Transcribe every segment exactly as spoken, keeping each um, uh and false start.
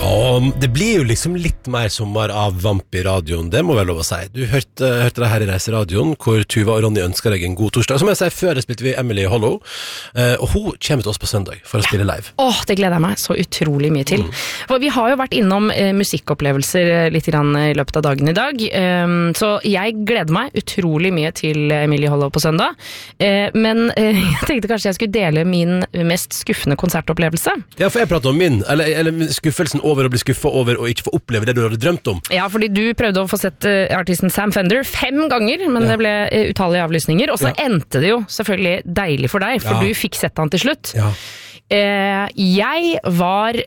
Ja, det blir jo liksom litt mer sommer av Vamp I radioen, det må vel lov å si. Du hørte, hørte det her I Reiseradioen, hvor Tuva og Ronny ønsker deg en god torsdag. Som jeg sier, før det spilte vi Emily Hollow, og hun kommer til oss på søndag for å spille live. Åh, det gleder jeg meg så utrolig mye til. Mm. For vi har jo vært innom eh, musikkopplevelser litt grann I løpet av dagen I dag, um, så jeg gleder meg utrolig mye til Emily Hollow på søndag. Uh, men uh, jeg tenkte kanskje jeg skulle dele min mest skuffende konsertopplevelse. Ja, for jeg prater om min, eller, eller skuffelsen over å bli skuffet over å ikke få oppleve det du hadde drømt om. Ja, fordi du prøvde å få sett uh, artisten Sam Fender fem ganger, men ja. Det ble uh, utallige avlysninger, og så ja. Endte det jo selvfølgelig deilig for deg, for ja. Du fikk sett han til slutt. Ja. Uh, jeg var,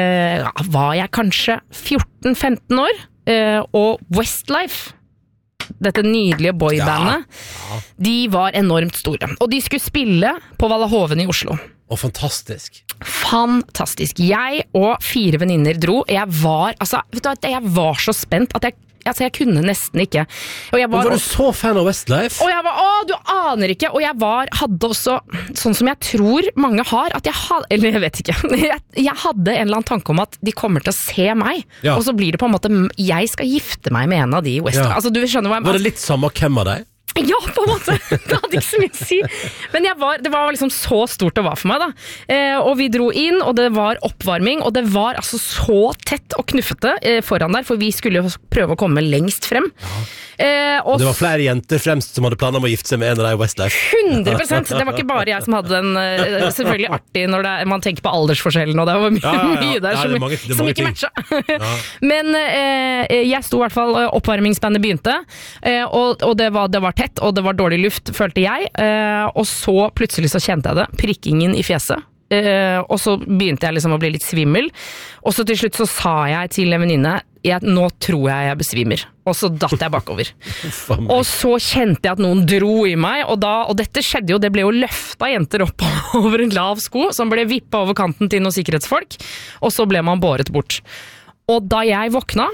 uh, var jeg kanskje fjorten femten år, uh, og Westlife, dette nydelige boybandet, ja. Ja. De var enormt store, og de skulle spille på Vallahoven I Oslo. Og fantastisk. Fantastisk. Jeg og fire venninner dro. Jeg var, altså, vet du hva, jeg var så spent at jeg, altså, jeg kunne nesten ikke. Og jeg var, var du så fan av Westlife? Og jeg var, å, du aner ikke. Og jeg var, hadde også, sånn som jeg tror mange har, at jeg hadde, eller jeg vet ikke, jeg, jeg hadde en eller annen tanke om at de kommer til å se meg. Ja. Og så blir det på en måte, jeg skal gifte meg med en av de i Westlife. Ja. Altså, du skjønner hva jeg... Var det litt samme hvem av deg? Ja, på en måte. Det hadde ikke så mye å si. Men jeg var, det var liksom så stort det var for meg da. Eh, og vi dro inn, og det var oppvarming, og det var altså så tett og knuffete eh, foran der, for vi skulle jo prøve å komme lengst frem. Ja. Eh, og, og det var flere jenter fremst som hadde planer om å gifte seg med en av deg i Westlife. hundre prosent. Det var ikke bare jeg som hadde den, eh, selvfølgelig artig når det, man tenker på aldersforskjellen, og det var mye, ja, ja, ja. mye der ja, som, mange, som ikke matcha. Ja. Men eh, jeg sto I hvert fall, oppvarmingsbandet begynte, eh, og, og det var, det var tett, og det var dårlig luft, følte jeg, eh, og så plutselig så kjente jeg det, prikkingen I fjeset, eh, og så begynte jeg liksom å bli litt svimmel, og så til slutt så sa jeg til en venninne, jeg, nå tror jeg jeg besvimer, og så datt jeg bakover. Og så kjente jeg at noen dro I meg, og, da, og dette skjedde jo, det ble jo løftet jenter opp over en lav sko, som ble vippet over kanten til noen sikkerhetsfolk, og så ble man båret bort. Og da jeg våkna,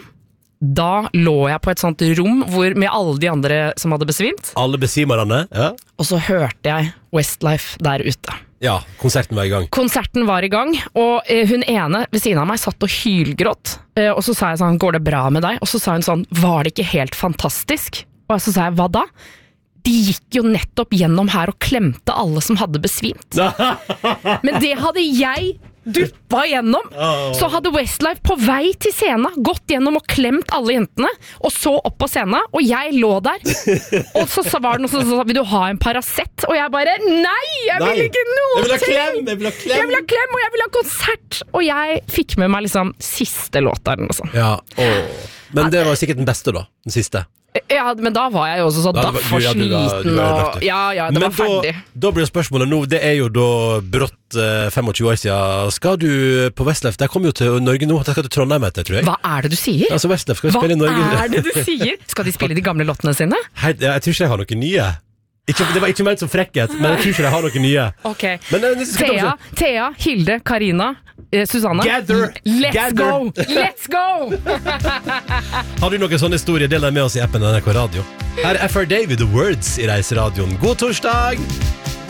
da lå jeg på et sånt rom hvor, med alle de andre som hadde besvimt. Alle besvimerne, ja. Og så hørte jeg Westlife der ute. Ja, konserten var I gang. Konserten var I gang, og eh, hun ene ved siden av meg satt og hylgrått. Eh, og så sa jeg sånn, går det bra med deg? Og så sa hun sånn, var det ikke helt fantastisk? Og så sa jeg, hva da? De gikk jo nettopp gjennom her og klemte alle som hadde besvimt. Men det hadde jeg duppa gjennom. Oh. Så hadde Westlife på vei til scenen gått gjennom og klemt alle jentene, og så opp på scenen, og jeg lå der. Og så, så var det noe som sa, vil du ha en Paracet? Og jeg bare, nei, jeg vil ikke noe jeg vil ha klem, jeg vil ha klem. Jeg vil ha klem, og jeg vil ha konsert. Og jeg fikk med meg liksom siste låta eller noe sånt. Ja, oh. Men det var sikkert den beste da, den siste. Ja, men da var jeg jo også så daff og sliten og, ja, ja, det men var ferdig. Da, da blir spørsmålet nå, det er jo da brått eh, tjuefem år siden. Skal du på Westlife? Der kommer jo til Norge nå, der skal til Trondheim etter, tror jeg. Hva er det du sier? Altså Westlife skal spille I Norge. Hva er det du sier? Skal de spille de gamle låtene sine? Hei, jeg tror ikke jeg har noen nye. Ikke, det var ikke ment som frekkhet, men jeg tror ikke jeg har noen nye. Ok, men, uh, Thea, Thea, Hilde, Karina, uh, Susanne. Gather! Let's Gather. go! Let's go! Har du noen sånne historier, del deg med oss I appen N R K Radio. Her er F R David The Words I Reiseradioen. God torsdag!